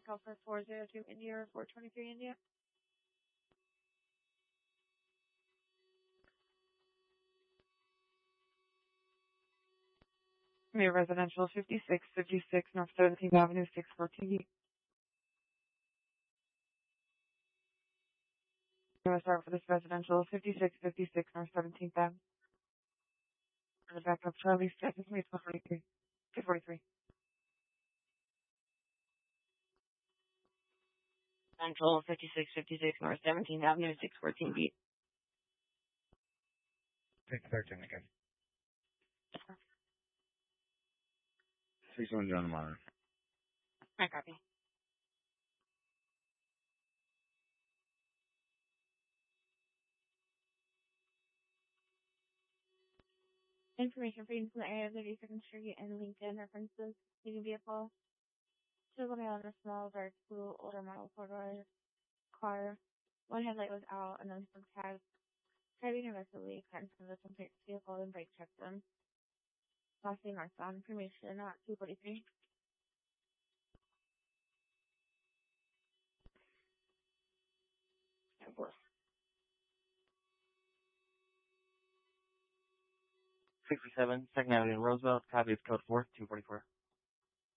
call for 402 India or 423 India. May Residential 5656 North 17th Avenue 614. I'm going to start for this residential 5656 North 17th Avenue. For the backup, Charlie, Texas, May 243. 243. Central 5656 North 17th Avenue 614B. 613 again. 600 on the monitor. I copy. Information for use in the area of the Research Street and LinkedIn references leading vehicle. Two of a small, dark blue, older model four-door car. One headlight was out, and then some tags. Driving aggressively, cut into the vehicle and brake checked them. Last name northbound. Information at 243. Of course. 67, 2nd Avenue, Roosevelt. Copy is code 4, 244.